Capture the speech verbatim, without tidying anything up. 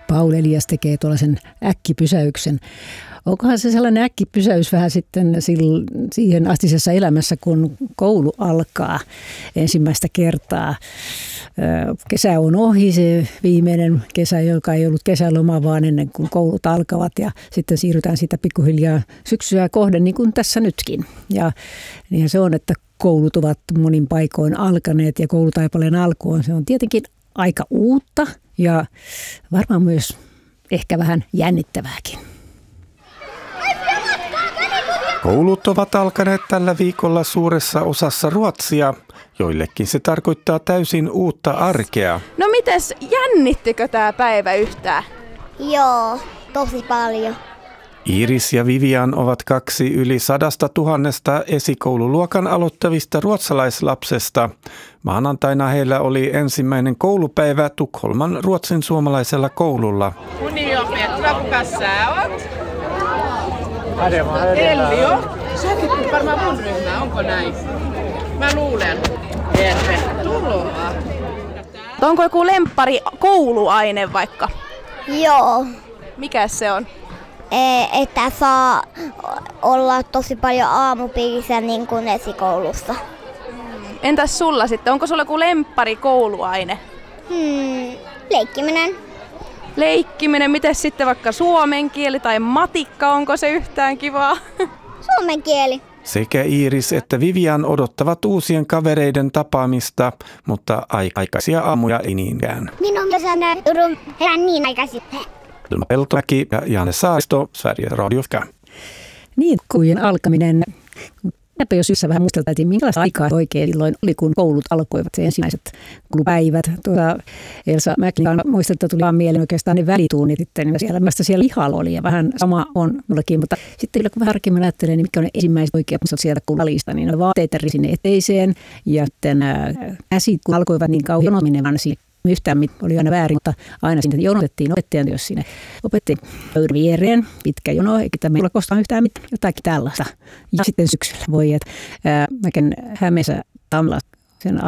Paul Elias tekee tuollaisen äkkipysäyksen. Onkohan se sellainen äkkipysäys vähän sitten siihen astisessa elämässä, kun koulu alkaa ensimmäistä kertaa? Kesä on ohi, se viimeinen kesä, joka ei ollut kesäloma, vaan ennen kuin koulut alkavat. Ja sitten siirrytään siitä pikkuhiljaa syksyä kohden, niin kuin tässä nytkin. Ja niin se on, että koulut ovat monin paikoin alkaneet ja koulutaipaleen alku on, se on tietenkin aika uutta ja varmaan myös ehkä vähän jännittävääkin. Koulut ovat alkaneet tällä viikolla suuressa osassa Ruotsia. Joillekin se tarkoittaa täysin uutta arkea. No mites, jännittikö tää päivä yhtään? Joo, tosi paljon. Iiris ja Vivian ovat kaksi yli sadasta tuhannesta esikoululuokan aloittavista ruotsalaislapsesta. Maanantaina heillä oli ensimmäinen koulupäivä Tukholman ruotsin suomalaisella koululla. Mun nimi on Petra, kuka sä oot? Ellio. Säkin kun varmaan mun ryhmä, onko näin? Mä luulen. Tervetuloa. Onko joku lemppari kouluaine vaikka? Joo. Mikäs se on? E- että saa olla tosi paljon aamupiirissä niin kuin esikoulussa. Entäs sulla sitten? Onko sulla joku lemppari kouluaine? Hmm, leikkiminen. Leikkiminen. Miten sitten vaikka suomen kieli tai matikka? Onko se yhtään kivaa? Suomen kieli. Sekä Iiris että Vivian odottavat uusien kavereiden tapaamista, mutta aikaisia aamuja ei niinkään. Minun kesänä joudun herään niin aikaisin. Ilma Peltomäki ja Janne Saaristo, Sverige Radio. Niin, koulujen alkaminen. Näpä jos yssä vähän muisteltaisiin, minkälaista aikaa oikein silloin oli, kun koulut alkoivat, se ensimmäiset koulupäivät. Tuota, Elsa Mäkilän muistelta tuli vaan mieleen oikeastaan ne välituunnit, sitten siellä, mistä siellä lihalla oli ja vähän sama on mullakin, mutta sitten kun vähän harkemmin ajattelee, niin mikä on ensimmäiset oikeat muistot sieltä koululista, niin ne vaatteet sinne eteiseen ja sitten käsit, kun alkoivat niin kauan jonominen vansi. Yhtään oli aina väärin, mutta aina sinne jonotettiin opettajan, jos sinne opetti pöydän viereen, pitkä jono, eikä tämä ole koskaan yhtään mitään, jotakin tällaista. Ja sitten syksyllä voi, että ää, mäkin Hämeessä Tamla sen